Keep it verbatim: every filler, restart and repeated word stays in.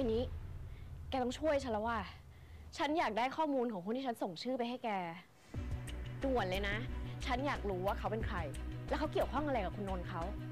อ้นี้แกต้องช่วยฉันแล้วว่าฉันอยากได้ข้อมูลของคนที่ฉันส่งชื่อไปให้แกด่วนเลยนะฉันอยากรู้ว่าเขาเป็นใครแล้วเขาเกี่ยวข้องอะไรกับคุณนนท์เขา